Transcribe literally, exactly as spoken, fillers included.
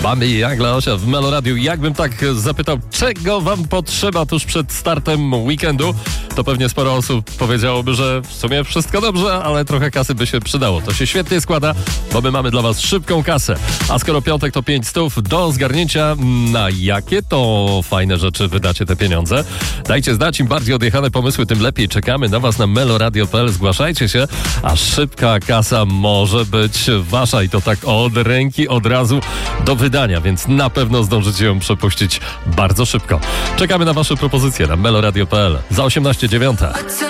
Mamy Jagla Osia w Meloradiu. Jakbym tak zapytał, czego wam potrzeba tuż przed startem weekendu, to pewnie sporo osób powiedziałoby, że w sumie wszystko dobrze, ale trochę kasy by się przydało. To się świetnie składa, bo my mamy dla was szybką kasę. A skoro piątek to pięć stów do zgarnięcia, na jakie to fajne rzeczy wydacie te pieniądze? Dajcie znać, im bardziej odjechane pomysły, tym lepiej. Czekamy na was na meloradio kropka p l. Zgłaszajcie się, a szybka kasa może być wasza i to tak od ręki, od razu do wydania, więc na pewno zdążycie ją przepuścić bardzo szybko. Czekamy na wasze propozycje na meloradio kropka p l. Za osiemnaście dziewiąta.